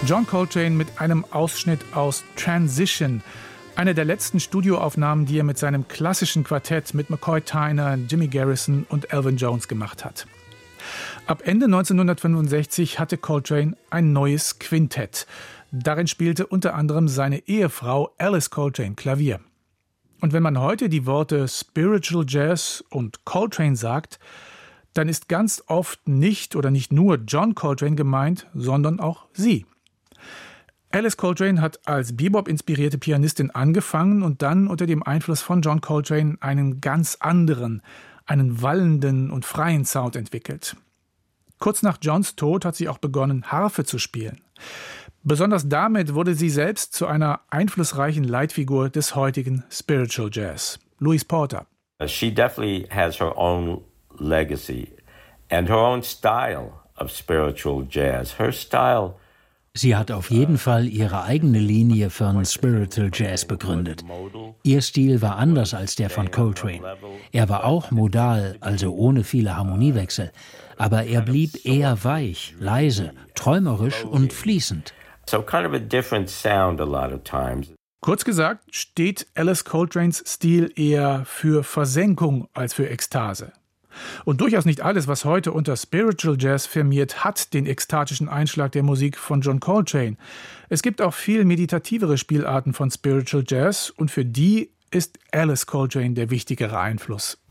John Coltrane mit einem Ausschnitt aus Transition, eine der letzten Studioaufnahmen, die er mit seinem klassischen Quartett mit McCoy Tyner, Jimmy Garrison und Elvin Jones gemacht hat. Ab Ende 1965 hatte Coltrane ein neues Quintett. Darin spielte unter anderem seine Ehefrau Alice Coltrane Klavier. Und wenn man heute die Worte Spiritual Jazz und Coltrane sagt, dann ist ganz oft nicht nur John Coltrane gemeint, sondern auch sie. Alice Coltrane hat als Bebop-inspirierte Pianistin angefangen und dann unter dem Einfluss von John Coltrane einen ganz anderen, einen wallenden und freien Sound entwickelt. Kurz nach Johns Tod hat sie auch begonnen, Harfe zu spielen. Besonders damit wurde sie selbst zu einer einflussreichen Leitfigur des heutigen Spiritual Jazz. Louis Porter. She definitely has her own legacy and her own style of spiritual jazz. Her style. Sie hat auf jeden Fall ihre eigene Linie von Spiritual Jazz begründet. Ihr Stil war anders als der von Coltrane. Er war auch modal, also ohne viele Harmoniewechsel. Aber er blieb eher weich, leise, träumerisch und fließend. So kind of a different sound a lot of times. Kurz gesagt, steht Alice Coltranes Stil eher für Versenkung als für Ekstase. Und durchaus nicht alles, was heute unter Spiritual Jazz firmiert, hat den ekstatischen Einschlag der Musik von John Coltrane. Es gibt auch viel meditativere Spielarten von Spiritual Jazz und für die ist Alice Coltrane der wichtigere Einfluss.